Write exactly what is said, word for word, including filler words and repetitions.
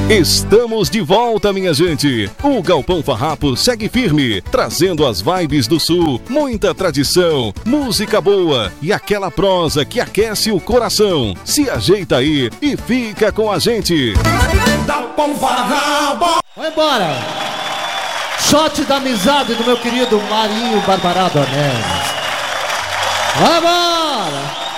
Estamos de volta, minha gente. O Galpão Farrapo segue firme, trazendo as vibes do Sul, muita tradição, música boa e aquela prosa que aquece o coração. Se ajeita aí e fica com a gente. Galpão Farrapo. Vai embora. Shot da amizade do meu querido Marinho Barbarado Neves. Vai embora.